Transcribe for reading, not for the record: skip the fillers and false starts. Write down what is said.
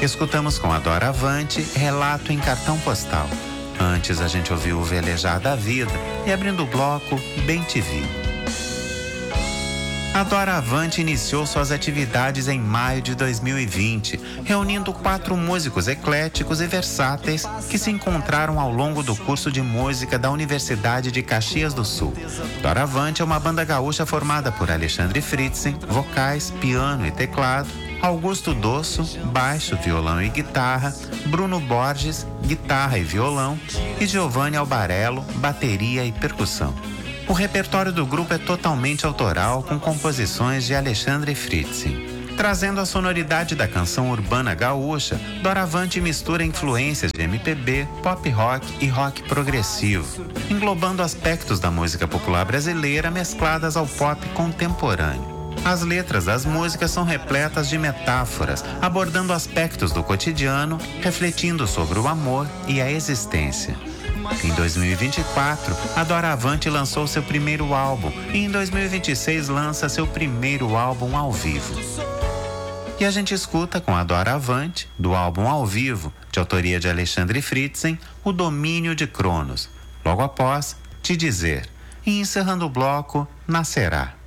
Escutamos com a Doravante Relato em Cartão Postal. Antes a gente ouviu o Velejar da Vida e, abrindo o bloco, Bem Te Vi. A Doravante iniciou suas atividades em maio de 2020, reunindo 4 músicos ecléticos e versáteis que se encontraram ao longo do curso de música da Universidade de Caxias do Sul. Doravante é uma banda gaúcha formada por Alexandre Fritzen, vocais, piano e teclado, Augusto Dosso, baixo, violão e guitarra, Bruno Borges, guitarra e violão, e Giovanni Albarello, bateria e percussão. O repertório do grupo é totalmente autoral, com composições de Alexandre Fritzen. Trazendo a sonoridade da canção urbana gaúcha, Doravante mistura influências de MPB, pop rock e rock progressivo, englobando aspectos da música popular brasileira mescladas ao pop contemporâneo. As letras das músicas são repletas de metáforas, abordando aspectos do cotidiano, refletindo sobre o amor e a existência. Em 2024, a Doravante lançou seu primeiro álbum e em 2026 lança seu primeiro álbum ao vivo. E a gente escuta com a Doravante, do álbum ao vivo, de autoria de Alexandre Fritzen, O Domínio de Cronos. Logo após, Te Dizer. E encerrando o bloco, Nascerá.